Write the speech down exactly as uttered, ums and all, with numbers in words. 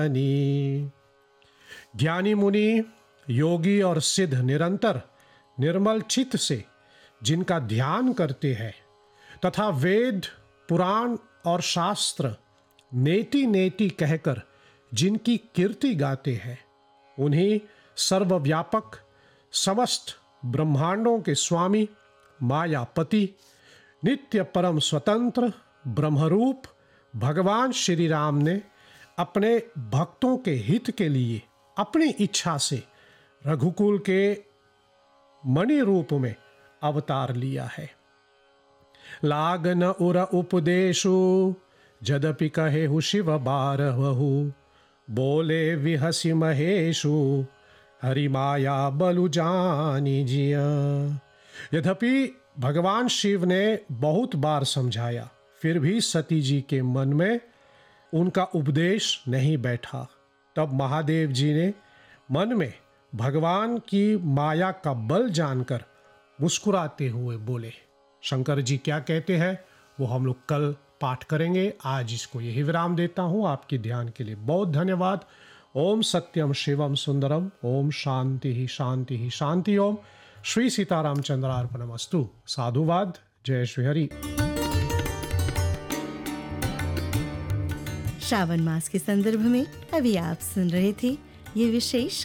ज्ञानी मुनि योगी और सिद्ध निरंतर निर्मल चित्त से जिनका ध्यान करते हैं तथा वेद पुराण और शास्त्र नेति नेति कहकर जिनकी कीर्ति गाते हैं, उन्हीं सर्वव्यापक समस्त ब्रह्मांडों के स्वामी मायापति नित्य परम स्वतंत्र ब्रह्मरूप भगवान श्री राम ने अपने भक्तों के हित के लिए अपनी इच्छा से रघुकुल के मणि रूप में अवतार लिया है। लागन उर उपदेशु जदपि कहेहु शिव बारहु, बोले विहसि महेशु हरि माया बलु जानी जिया। यद्यपि भगवान शिव ने बहुत बार समझाया, फिर भी सती जी के मन में उनका उपदेश नहीं बैठा। तब महादेव जी ने मन में भगवान की माया का बल जानकर मुस्कुराते हुए बोले। शंकर जी क्या कहते हैं वो हम लोग कल पाठ करेंगे। आज इसको यही विराम देता हूँ। आपके ध्यान के लिए बहुत धन्यवाद। ओम सत्यम शिवम सुंदरम। ओम शांति ही शांति ही शांति। ओम श्री सीतारामचंद्रार्पणमस्तु। साधुवाद। जय श्री हरि। श्रावण मास के संदर्भ में अभी आप सुन रहे थे ये विशेष